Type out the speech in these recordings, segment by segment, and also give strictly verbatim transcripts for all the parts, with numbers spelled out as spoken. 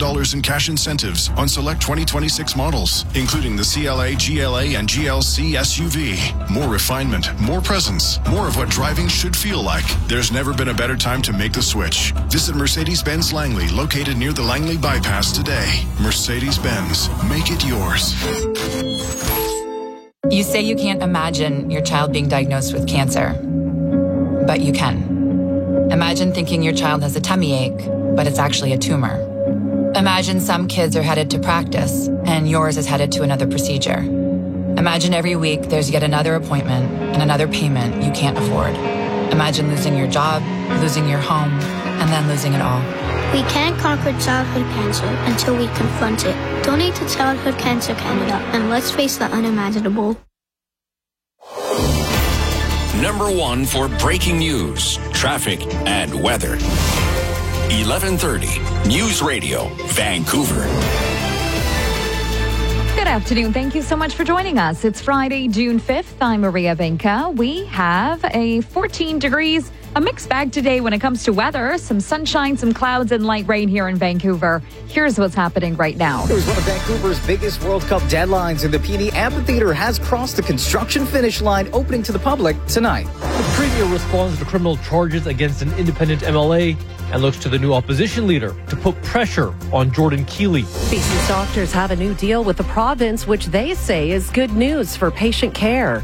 dollars in cash incentives on select twenty twenty-six models, including the C L A, G L A, and G L C S U V. More refinement, more presence, more of what driving should feel like. There's never been a better time to make the switch. Visit Mercedes-Benz Langley, located near the Langley Bypass today. Mercedes-Benz, make it yours. You say you can't imagine your child being diagnosed with cancer, but you can. Imagine thinking your child has a tummy ache, but it's actually a tumor. Imagine some kids are headed to practice, and yours is headed to another procedure. Imagine every week there's yet another appointment and another payment you can't afford. Imagine losing your job, losing your home, and then losing it all. We can't conquer childhood cancer until we confront it. Donate to Childhood Cancer Canada, and let's face the unimaginable. Number one for breaking news, traffic, and weather. eleven thirty News Radio, Vancouver. Good afternoon. Thank you so much for joining us. It's Friday, June fifth. I'm Maria Venka. We have a fourteen degrees, a mixed bag today when it comes to weather. Some sunshine, some clouds, and light rain here in Vancouver. Here's what's happening right now. It was one of Vancouver's biggest World Cup deadlines, and the P and E Amphitheatre has crossed the construction finish line, opening to the public tonight. The Premier responds to criminal charges against an independent M L A and looks to the new opposition leader to put pressure on Jordan Keeley. B C's doctors have a new deal with the province, which they say is good news for patient care.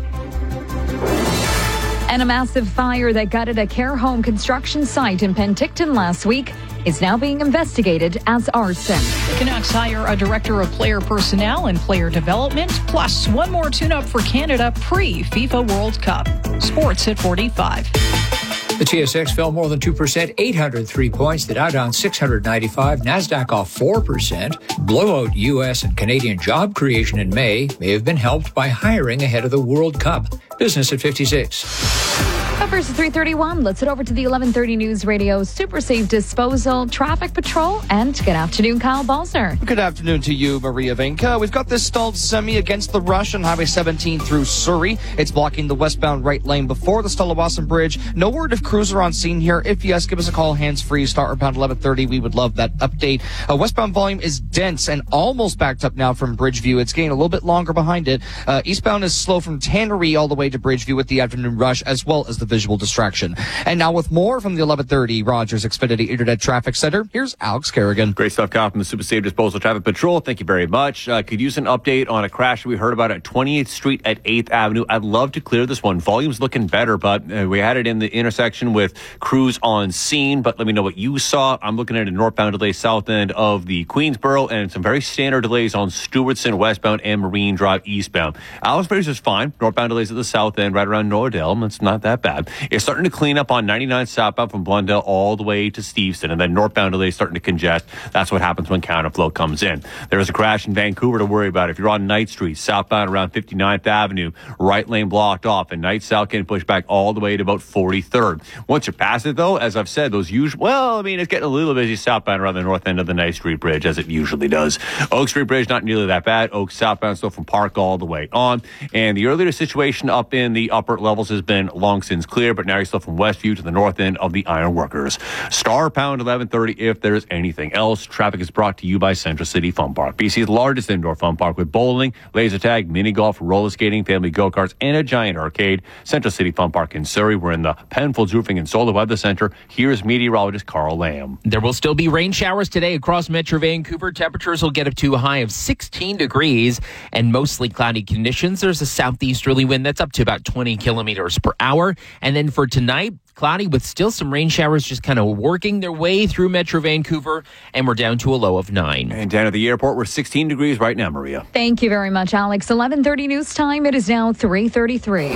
And a massive fire that gutted a care home construction site in Penticton last week is now being investigated as arson. The Canucks hire a director of player personnel and player development, plus one more tune-up for Canada pre-FIFA World Cup. Sports at forty-five. The T S X fell more than two percent, eight hundred three points. The Dow down six hundred ninety-five. NASDAQ off four percent. Blowout U S and Canadian job creation in May may have been helped by hiring ahead of the World Cup. Business at fifty-six. Covers three thirty-one. Let's head over to the eleven thirty News Radio Super Safe Disposal Traffic Patrol. And good afternoon, Kyle Balzer. Good afternoon to you, Maria Venka. We've got this stalled semi against the rush on Highway seventeen through Surrey. It's blocking the westbound right lane before the Stella-Wasson Bridge. No word of cruiser on scene here. If yes, give us a call, hands-free, start around eleven thirty. We would love that update. Uh, westbound volume is dense and almost backed up now from Bridgeview. It's getting a little bit longer behind it. Uh, eastbound is slow from Tannery all the way to Bridgeview with the afternoon rush, as well as the visual distraction. And now with more from the eleven thirty Rogers Xfinity Internet Traffic Center, here's Alex Kerrigan. Great stuff, Kyle, from the Super Safe Disposal Traffic Patrol. Thank you very much. Uh, could use an update on a crash we heard about at twenty-eighth Street at eighth Avenue. I'd love to clear this one. Volume's looking better, but uh, we had it in the intersection with crews on scene. But let me know what you saw. I'm looking at a northbound delay south end of the Queensboro and some very standard delays on Stewartson westbound and Marine Drive eastbound. Alice Fraser's fine. Northbound delays at the south end right around Nordell. It's not that bad. It's starting to clean up on ninety-nine southbound from Blundell all the way to Steveston, and then northbound delays starting to congest. That's what happens when counterflow comes in. There is a crash in Vancouver to worry about. If you're on Knight Street, southbound around fifty-ninth Avenue, right lane blocked off, and Knight South getting pushed back all the way to about forty-third. Once you're past it, though, as I've said, those usual, well, I mean, it's getting a little busy southbound around the north end of the Knight Street Bridge, as it usually does. Oak Street Bridge, not nearly that bad. Oak southbound still from Park all the way on. And the earlier situation up in the upper levels has been long since clear, but now you're still from Westview to the north end of the Ironworkers. Star pound eleven thirty if there's anything else. Traffic is brought to you by Central City Fun Park, B C's largest indoor fun park with bowling, laser tag, mini golf, roller skating, family go-karts, and a giant arcade. Central City Fun Park in Surrey. We're in the Penfolds Roofing and Solar Weather Center. Here's meteorologist Carl Lamb. There will still be rain showers today across Metro Vancouver. Temperatures will get up to a high of sixteen degrees and mostly cloudy conditions. There's a southeasterly wind that's up to about twenty kilometers per hour. And then for tonight, cloudy with still some rain showers just kind of working their way through Metro Vancouver, and we're down to a low of nine. And down at the airport, we're sixteen degrees right now, Maria. Thank you very much, Alex. eleven thirty news time. It is now three thirty-three.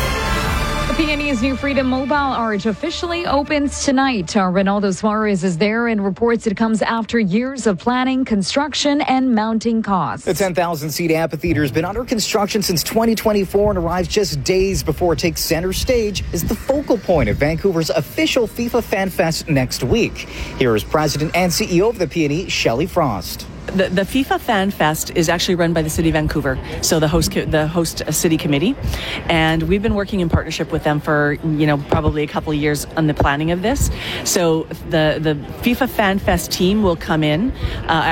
The P and E's new Freedom Mobile Arch officially opens tonight. Our Ronaldo Suarez is there and reports it comes after years of planning, construction, and mounting costs. The ten thousand seat amphitheater has been under construction since twenty twenty-four and arrives just days before it takes center stage as the focal point of Vancouver's official FIFA Fan Fest next week. Here is President and C E O of the P and E, Shelley Frost. The, the FIFA Fan Fest is actually run by the City of Vancouver, so the host the host city committee, and we've been working in partnership with them for you know probably a couple of years on the planning of this. So the the FIFA Fan Fest team will come in. Uh,